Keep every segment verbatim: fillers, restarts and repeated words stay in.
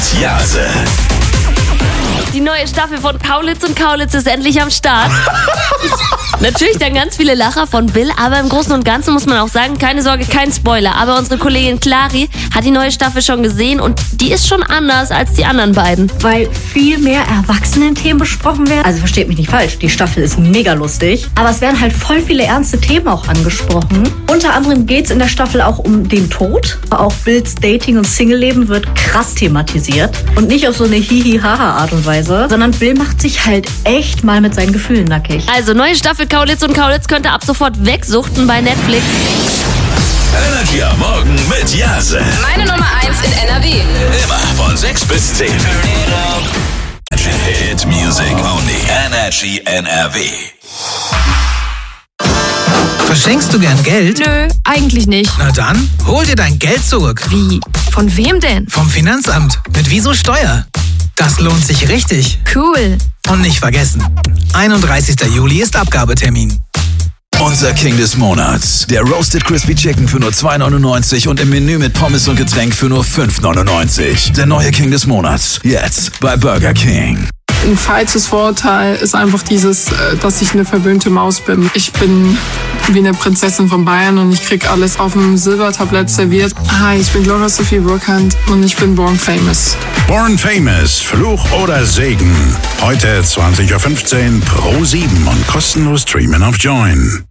mit Jase. Die neue Staffel von Kaulitz und Kaulitz ist endlich am Start. Natürlich dann ganz viele Lacher von Bill, aber im Großen und Ganzen muss man auch sagen, keine Sorge, kein Spoiler. Aber unsere Kollegin Clary hat die neue Staffel schon gesehen und die ist schon anders als die anderen beiden. Weil viel mehr Erwachsenen-Themen besprochen werden. Also versteht mich nicht falsch, die Staffel ist mega lustig. Aber es werden halt voll viele ernste Themen auch angesprochen. Unter anderem geht es in der Staffel auch um den Tod. Auch Bills Dating- und Single-Leben wird krass thematisiert. Und nicht auf so eine Hihi-Haha-Art und Weise, sondern Bill macht sich halt echt mal mit seinen Gefühlen nackig. Also neue Staffel Kaulitz und Kaulitz könnt ihr ab sofort wegsuchten bei Netflix. Energy am Morgen mit Jase. Meine Nummer eins in N R W. Immer von sechs bis zehn. Hit Music Only. Energy N R W. Verschenkst du gern Geld? Nö, eigentlich nicht. Na dann, hol dir dein Geld zurück. Wie? Von wem denn? Vom Finanzamt. Mit Wieso Steuer. Das lohnt sich richtig. Cool. Und nicht vergessen, einunddreißigster Juli ist Abgabetermin. Unser King des Monats. Der Roasted Crispy Chicken für nur zwei neunundneunzig und im Menü mit Pommes und Getränk für nur fünf neunundneunzig. Der neue King des Monats. Jetzt bei Burger King. Ein falsches Vorurteil ist einfach dieses, dass ich eine verwöhnte Maus bin. Ich bin wie eine Prinzessin von Bayern und ich krieg alles auf dem Silbertablett serviert. Hi, ich bin Gloria Sophie Burkhardt und ich bin Born Famous. Born Famous, Fluch oder Segen. Heute zwanzig Uhr fünfzehn pro sieben und kostenlos streamen auf Join.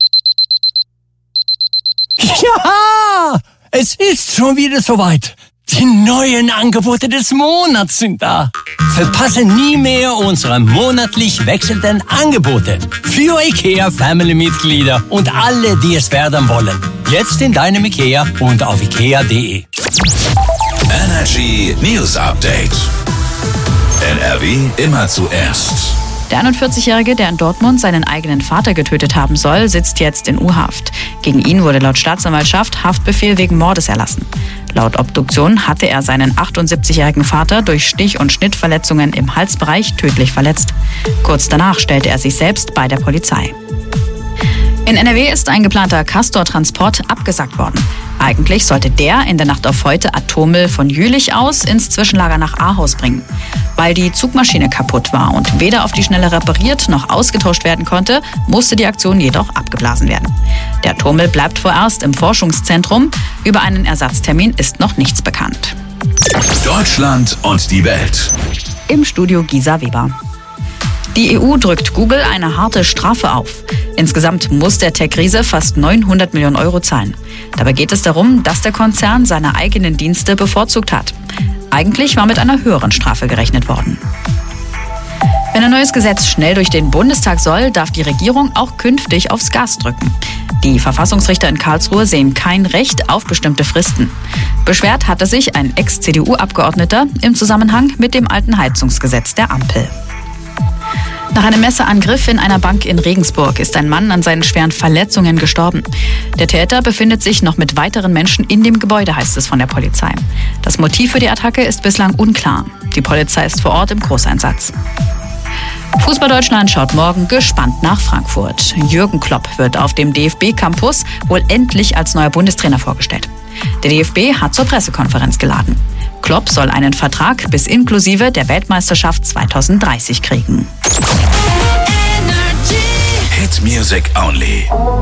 Ja, es ist schon wieder soweit. Die neuen Angebote des Monats sind da. Verpasse nie mehr unsere monatlich wechselnden Angebote für IKEA Family-Mitglieder und alle, die es werden wollen. Jetzt in deinem IKEA und auf ikea punkt de. Energy News Update. N R W immer zuerst. Der einundvierzigjährige, der in Dortmund seinen eigenen Vater getötet haben soll, sitzt jetzt in U-Haft. Gegen ihn wurde laut Staatsanwaltschaft Haftbefehl wegen Mordes erlassen. Laut Obduktion hatte er seinen achtundsiebzigjährigen Vater durch Stich- und Schnittverletzungen im Halsbereich tödlich verletzt. Kurz danach stellte er sich selbst bei der Polizei. In N R W ist ein geplanter Castor-Transport abgesagt worden. Eigentlich sollte der in der Nacht auf heute Atommüll von Jülich aus ins Zwischenlager nach Ahaus bringen. Weil die Zugmaschine kaputt war und weder auf die Schnelle repariert noch ausgetauscht werden konnte, musste die Aktion jedoch abgeblasen werden. Der Atommüll bleibt vorerst im Forschungszentrum. Über einen Ersatztermin ist noch nichts bekannt. Deutschland und die Welt. Im Studio Gisa Weber. Die E U drückt Google eine harte Strafe auf. Insgesamt muss der Tech-Riese fast neunhundert Millionen Euro zahlen. Dabei geht es darum, dass der Konzern seine eigenen Dienste bevorzugt hat. Eigentlich war mit einer höheren Strafe gerechnet worden. Wenn ein neues Gesetz schnell durch den Bundestag soll, darf die Regierung auch künftig aufs Gas drücken. Die Verfassungsrichter in Karlsruhe sehen kein Recht auf bestimmte Fristen. Beschwert hatte sich ein Ex-C D U-Abgeordneter im Zusammenhang mit dem alten Heizungsgesetz der Ampel. Nach einem Messerangriff in einer Bank in Regensburg ist ein Mann an seinen schweren Verletzungen gestorben. Der Täter befindet sich noch mit weiteren Menschen in dem Gebäude, heißt es von der Polizei. Das Motiv für die Attacke ist bislang unklar. Die Polizei ist vor Ort im Großeinsatz. Fußball-Deutschland schaut morgen gespannt nach Frankfurt. Jürgen Klopp wird auf dem D F B-Campus wohl endlich als neuer Bundestrainer vorgestellt. Der D F B hat zur Pressekonferenz geladen. Klopp soll einen Vertrag bis inklusive der Weltmeisterschaft zweitausenddreißig kriegen. Hit Music Only.